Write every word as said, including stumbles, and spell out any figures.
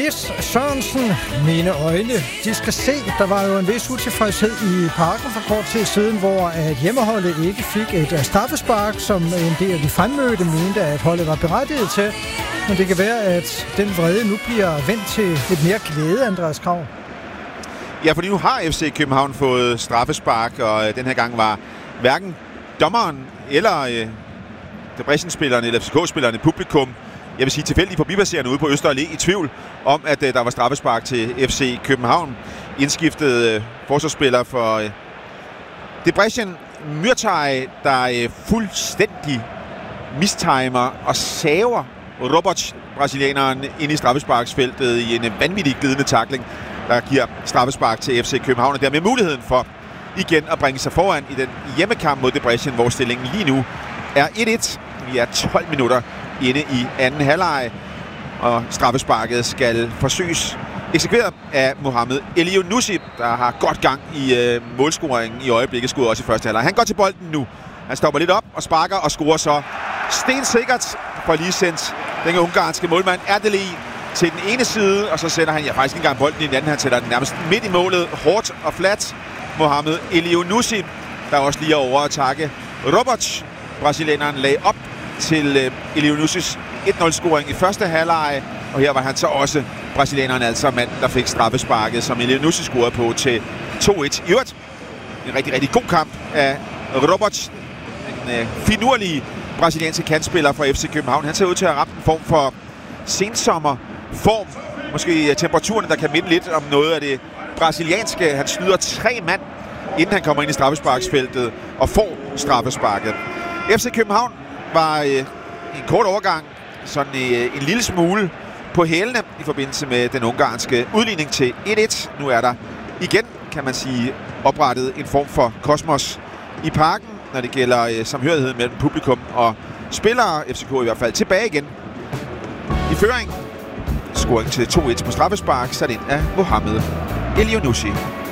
Nis Sørensen, mine øjne, de skal se. Der var jo en vis utilfredshed i parken for kort tid siden, hvor at hjemmeholdet ikke fik et straffespark, som en del af de fremmødte mente, at holdet var berettiget til. Men det kan være, at den vrede nu bliver vendt til lidt mere glæde, Andreas Krav. Ja, fordi nu har F C København fået straffespark, og øh, den her gang var hverken dommeren eller øh, Debrecen-spillerne eller F C K-spillerne publikum, jeg vil sige tilfældigt forbipasserende ude på Øster Allé, i tvivl om, at øh, der var straffespark til F C København. Indskiftet øh, forsvarsspiller for øh, Debrecen, Myrtaj, der øh, fuldstændig mistimer og saver Roboc, brasilianeren, ind i straffesparksfeltet i en vanvittig glidende tackling, der giver straffespark til F C København, og dermed muligheden for igen at bringe sig foran i den hjemmekamp mod Debrecen, hvor stillingen lige nu er et et. Vi er tolv minutter inde i anden halvleg, og straffesparket skal forsøges eksekveret af Mohamed Elyounoussi, der har godt gang i øh, målscoringen i øjeblikket, skud også i første halvleg. Han går til bolden nu. Han stopper lidt op og sparker og scorer så stensikkert for lige sendt den ungarske målmand Erdely til den ene side, og så sætter han ja, faktisk ikke engang bolden i den anden. Han sætter den nærmest midt i målet, hårdt og flat. Mohamed Elyounoussi, der også lige er over at takke Roboc. Brasilianeren lagde op til øh, Elyounoussis et nul-scoring i første halvleg, og her var han så også brasilianeren, altså manden, der fik straffesparket, som Elyounoussi scorede på til to et. I øvrigt en rigtig, rigtig god kamp af Roboc, en øh, finurlig brasilianske kantspiller fra F C København. Han ser ud til at have ramt en form for sensommerform. Måske temperaturen, der kan minde lidt om noget af det brasilianske. Han snyder tre mand, inden han kommer ind i straffesparksfeltet og får straffesparket. F C København var øh, en kort overgang sådan øh, en lille smule på hælene i forbindelse med den ungarske udligning til et et. Nu er der igen, kan man sige, oprettet en form for kosmos i parken, når det gælder øh, samhørighed mellem publikum og spillere. F C K i hvert fald tilbage igen i føring. Scoring til to et på straffespark, sat ind af Mohamed Elyounoussi.